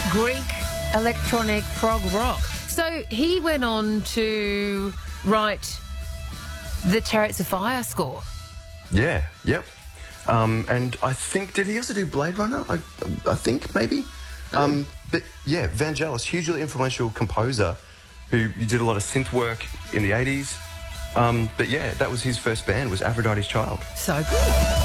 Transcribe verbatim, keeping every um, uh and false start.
Greek electronic prog rock. So he went on to write the Chariots of Fire score. Yeah, yep. Um, and I think, did he also do Blade Runner? I, I think, maybe. Um, but yeah, Vangelis, hugely influential composer who did a lot of synth work in the eighties. Um, but yeah, that was his first band, was Aphrodite's Child. So good.